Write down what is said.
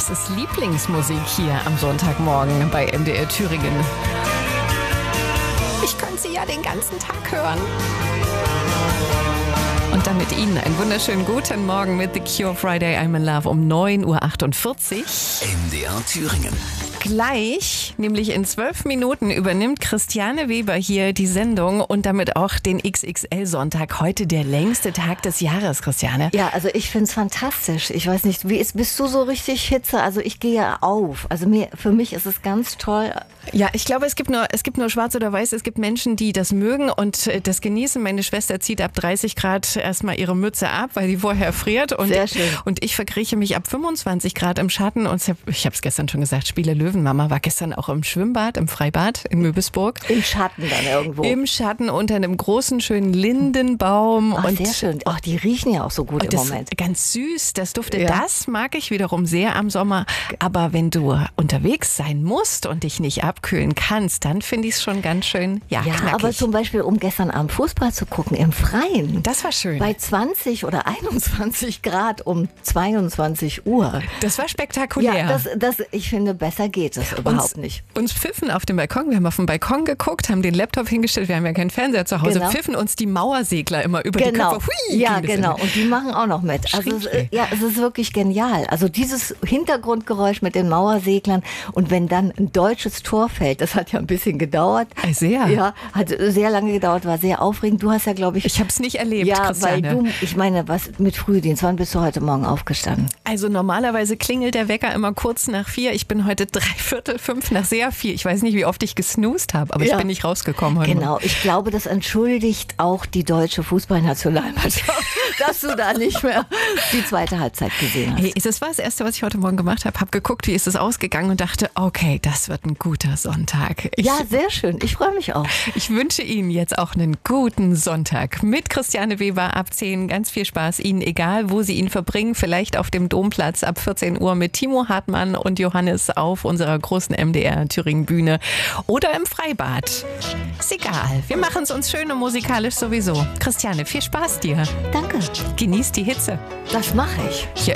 Das ist Lieblingsmusik hier am Sonntagmorgen bei MDR Thüringen. Ich könnte sie ja den ganzen Tag hören. Und dann mit Ihnen einen wunderschönen guten Morgen mit The Cure Friday I'm in Love um 9.48 Uhr. MDR Thüringen. Gleich, nämlich in 12 Minuten, übernimmt Christiane Weber hier die Sendung und damit auch den XXL-Sonntag. Heute der längste Tag des Jahres, Christiane. Ja, also ich finde es fantastisch. Ich weiß nicht, bist du so richtig Hitze? Also ich gehe ja auf. Also für mich ist es ganz toll. Ja, ich glaube, es gibt nur schwarz oder weiß. Es gibt Menschen, die das mögen und das genießen. Meine Schwester zieht ab 30 Grad erstmal ihre Mütze ab, weil die vorher friert. Und, sehr schön. Und ich verkrieche mich ab 25 Grad im Schatten. Und ich habe es gestern schon gesagt, Spiele Löwenmama war gestern auch im Schwimmbad, im Freibad in Möbisburg. Im Schatten dann irgendwo. Im Schatten unter einem großen, schönen Lindenbaum. Ach, und sehr schön. Ach, die riechen ja auch so gut im Moment. Ganz süß, das duftet. Ja. Das mag ich wiederum sehr am Sommer. Aber wenn du unterwegs sein musst und dich nicht abkühlen kannst, dann finde ich es schon ganz schön, knackig. Aber zum Beispiel, um gestern Abend Fußball zu gucken im Freien. Das war schön. Bei 20 oder 21 Grad um 22 Uhr. Das war spektakulär. Ja, ich finde, besser geht es überhaupt nicht. Uns pfiffen auf dem Balkon. Wir haben auf dem Balkon geguckt, haben den Laptop hingestellt. Wir haben ja keinen Fernseher zu Hause. Genau. Pfiffen uns die Mauersegler immer über die Köpfe. Hui, ja, genau. Und die machen auch noch mit. Also es ist wirklich genial. Also dieses Hintergrundgeräusch mit den Mauerseglern und wenn dann ein deutsches Tor fällt, das hat ja ein bisschen gedauert. Sehr. Ja, hat sehr lange gedauert, war sehr aufregend. Du hast ja, glaube ich... Ich habe es nicht erlebt, ja, Christiane. Weil ich meine, was mit Frühdienst, wann bist du heute Morgen aufgestanden? Also normalerweise klingelt der Wecker immer kurz nach 4. Ich bin heute 3/4, 5 nach sehr viel. Ich weiß nicht, wie oft ich gesnoost habe, aber ich bin nicht rausgekommen heute. Genau, ich glaube, das entschuldigt auch die deutsche Fußballnationalmannschaft, dass du da nicht mehr die zweite Halbzeit gesehen hast. Hey, das war das Erste, was ich heute Morgen gemacht habe. Habe geguckt, wie ist es ausgegangen und dachte, okay, das wird ein guter Sonntag. Ja, sehr schön. Ich freue mich auch. Ich wünsche Ihnen jetzt auch einen guten Sonntag mit Christiane Weber ab 10. Ganz viel Spaß Ihnen, egal wo Sie ihn verbringen. Vielleicht auf dem Domplatz ab 14 Uhr mit Timo Hartmann und Johannes auf unserer großen MDR Thüringen Bühne oder im Freibad. Ist egal. Wir machen es uns schön und musikalisch sowieso. Christiane, viel Spaß dir. Danke. Genieß die Hitze. Das mache ich. Hier